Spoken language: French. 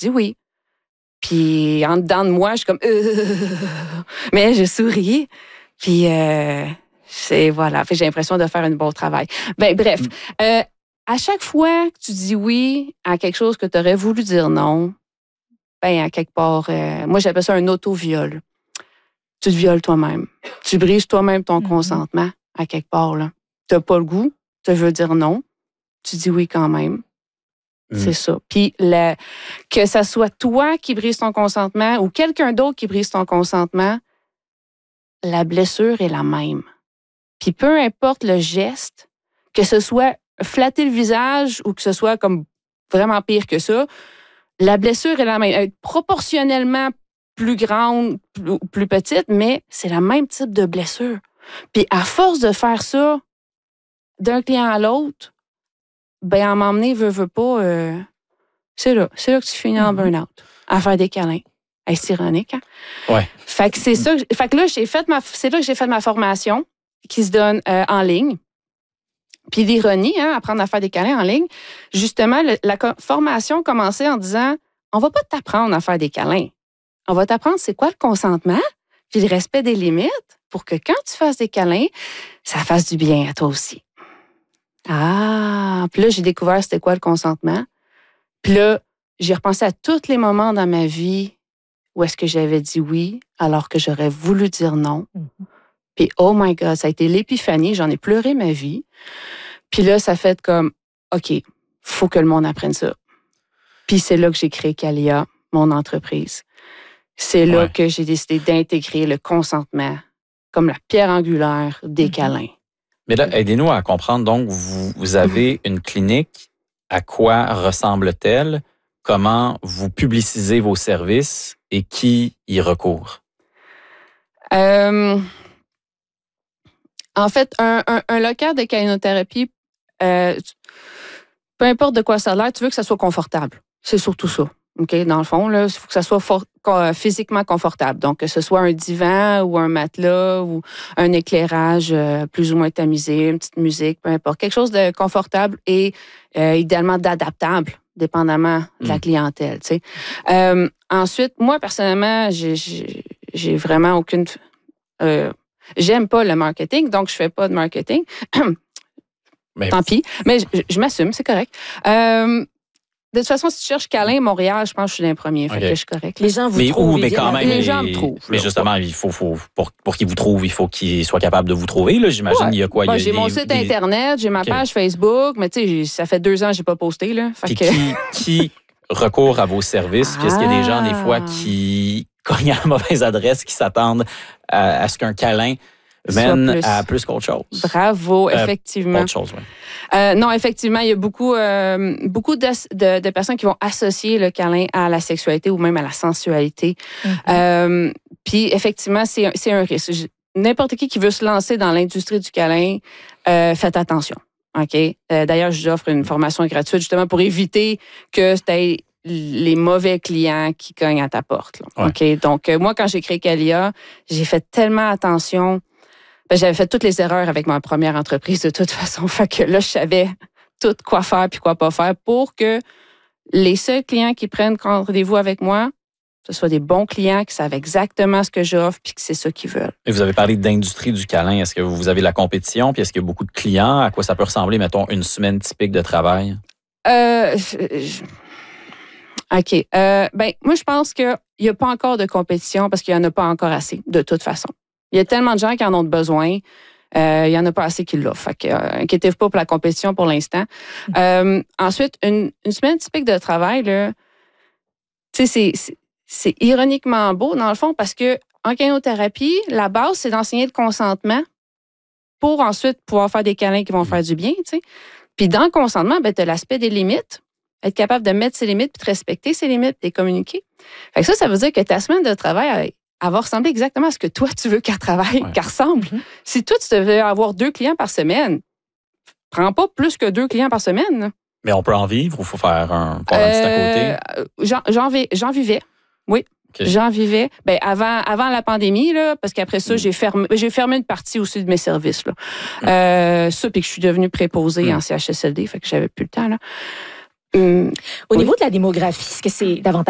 dis oui. Puis en dedans de moi, je suis comme mais je souris. Puis voilà, fait, j'ai l'impression de faire un bon travail. Ben bref, à chaque fois que tu dis oui à quelque chose que tu aurais voulu dire non, ben à quelque part, moi j'appelle ça un auto-viol. Tu te violes toi-même. Tu brises toi-même ton consentement à quelque part là. T'as pas le goût, tu veux dire non, tu dis oui quand même. C'est ça. Puis que ça soit toi qui brise ton consentement ou quelqu'un d'autre qui brise ton consentement, la blessure est la même. Puis peu importe le geste, que ce soit flatter le visage ou que ce soit comme vraiment pire que ça, la blessure est la même. Elle est proportionnellement plus grande, plus petite, mais c'est le même type de blessure. Puis à force de faire ça d'un client à l'autre, ben à m'emmener, veux pas, c'est là que tu finis en burn-out, à faire des câlins. Hey, c'est ironique, hein? Ouais. Fait que c'est ça. Fait que là, c'est là que j'ai fait ma formation qui se donne en ligne. Puis l'ironie, hein, apprendre à faire des câlins en ligne, justement, la formation commençait en disant, on va pas t'apprendre à faire des câlins. On va t'apprendre c'est quoi le consentement, puis le respect des limites, pour que quand tu fasses des câlins, ça fasse du bien à toi aussi. Ah! Puis là, j'ai découvert c'était quoi le consentement. Puis là, j'ai repensé à tous les moments dans ma vie où est-ce que j'avais dit oui alors que j'aurais voulu dire non. Puis, oh my God, ça a été l'épiphanie. J'en ai pleuré ma vie. Puis là, ça fait comme, OK, faut que le monde apprenne ça. Puis c'est là que j'ai créé Calia, mon entreprise. C'est là que j'ai décidé d'intégrer le consentement comme la pierre angulaire des câlins. Mais là, aidez-nous à comprendre. Donc, vous avez une clinique. À quoi ressemble-t-elle? Comment vous publicisez vos services et qui y recourt? En fait, un local de câlinothérapie, peu importe de quoi ça a l'air, tu veux que ça soit confortable. C'est surtout ça. OK? Dans le fond, là, il faut que ça soit physiquement confortable. Donc, que ce soit un divan ou un matelas ou un éclairage plus ou moins tamisé, une petite musique, peu importe. Quelque chose de confortable et idéalement d'adaptable, dépendamment de la clientèle. Tu sais. Ensuite, moi, personnellement, j'ai vraiment aucune... j'aime pas le marketing, donc je fais pas de marketing. Tant pis. Mais je m'assume, c'est correct. De toute façon, si tu cherches câlin Montréal, je pense que je suis d'un premier. Fait que je suis correct. Les gens vous trouvent. Mais quand même, les gens me trouvent. Mais justement, il faut pour qu'ils vous trouvent, il faut qu'ils soient capables de vous trouver. Là, j'imagine, il y a quoi? Bon, j'ai mon site Internet, j'ai ma page Facebook, mais tu sais, ça fait 2 ans que je n'ai pas posté. Là. Fait que... qui recourt à vos services? Puis est-ce qu'il y a des gens, des fois, qui cognent à la mauvaise adresse, qui s'attendent à ce qu'un câlin mène à plus qu'autre chose? Bravo, effectivement. Autre chose, oui. Non, effectivement, il y a beaucoup de personnes qui vont associer le câlin à la sexualité ou même à la sensualité. Puis, effectivement, c'est un risque. N'importe qui veut se lancer dans l'industrie du câlin, faites attention. OK? D'ailleurs, j'offre une formation gratuite justement pour éviter que tu aies les mauvais clients qui cognent à ta porte. Là. OK? Donc, moi, quand j'ai créé Calia, j'ai fait tellement attention. J'avais fait toutes les erreurs avec ma première entreprise de toute façon. Fait que là, je savais tout quoi faire puis quoi pas faire pour que les seuls clients qui prennent rendez-vous avec moi, ce soit des bons clients qui savent exactement ce que j'offre puis que c'est ça qu'ils veulent. Et vous avez parlé d'industrie du câlin. Est-ce que vous avez la compétition? Puis est-ce qu'il y a beaucoup de clients? À quoi ça peut ressembler, mettons, une semaine typique de travail? OK. Moi, je pense qu'il n'y a pas encore de compétition parce qu'il n'y en a pas encore assez, de toute façon. Il y a tellement de gens qui en ont besoin. Il n'y en a pas assez qui l'offrent. Fait que, inquiétez-vous pas pour la compétition pour l'instant. Ensuite, une semaine typique de travail, là, tu sais, c'est ironiquement beau, dans le fond, parce que en câlinothérapie, la base, c'est d'enseigner le consentement pour ensuite pouvoir faire des câlins qui vont faire du bien, tu sais. Puis dans le consentement, tu as l'aspect des limites. Être capable de mettre ses limites, puis de respecter ses limites, et communiquer. Fait que ça veut dire que ta semaine de travail, elle va ressembler exactement à ce que toi, tu veux qu'elle travaille, qu'elle ressemble. Si toi, tu devais avoir 2 clients par semaine, prends pas plus que 2 clients par semaine. Là. Mais on peut en vivre ou il faut faire un petit à côté? J'en vivais, oui. Okay. J'en vivais. Avant la pandémie, là, parce qu'après ça, j'ai fermé une partie aussi de mes services. Là. Ça, puis que je suis devenue préposée en CHSLD, fait que j'avais plus le temps. Là. Au niveau de la démographie, est-ce que c'est davantage